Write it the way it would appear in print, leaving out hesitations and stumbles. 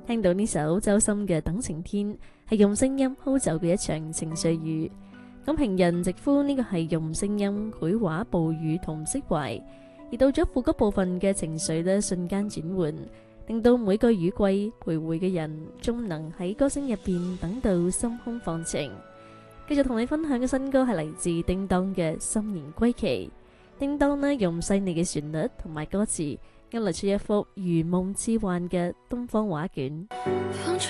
聽到呢首周深嘅《等晴天》，係用聲音鋪就嘅一場情緒雨。咁平人直呼呢個係用聲音繪畫暴雨同釋懷，而到咗副歌部分嘅情緒呢，瞬間轉換，令到每個雨季徘徊嘅人，終能喺歌聲入邊等到心空放晴。繼續同你分享嘅新歌係嚟自叮當嘅《心言歸期》。叮當呢用細膩嘅旋律同埋歌詞，勾勒出一幅如夢似幻嘅東方畫卷。